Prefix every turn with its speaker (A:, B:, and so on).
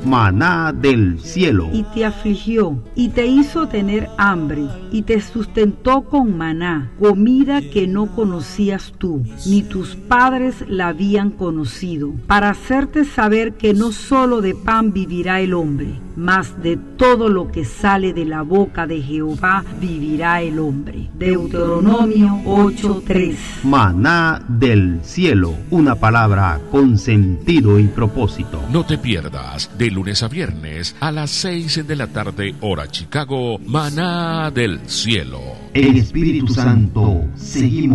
A: maná del cielo.
B: Y te afligió, y te hizo tener hambre, y te sustentó con maná, comida que no conocías tú, ni tus padres la habían conocido, para hacerte saber que no solo de pan vivirá el hombre, mas de todo lo que sale de la boca de Jehová vivirá el hombre. Deuteronomio 8:3.
A: Maná del cielo, una palabra con sentido y propósito.
C: No te pierdas, de lunes a viernes a las 6 de la tarde, hora Chicago, Maná del cielo.
A: En Espíritu Santo, seguimos